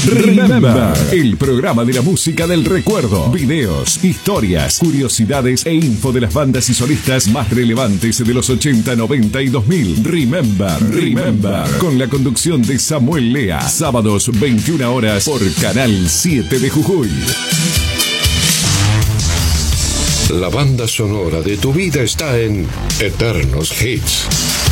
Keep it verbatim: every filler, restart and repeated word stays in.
Remember, el programa de la música del recuerdo. Videos, historias, curiosidades e info de las bandas y solistas más relevantes de los ochenta, noventa y dos mil. Remember, Remember, con la conducción de Samuel Lea. Sábados veintiuna horas por Canal siete de Jujuy. La banda sonora de tu vida está en Eternos Hits.